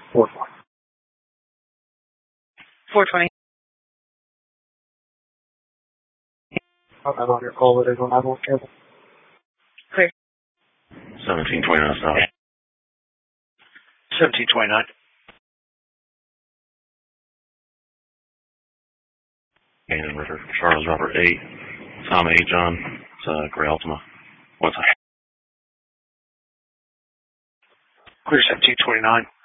420. I'm on your call with it when I won't care. Clear. 1729 stop. 1729. Canyon River, Charles Robert 8, Tom 8, John. It's Gray Ultima. What's that? Clear 1729.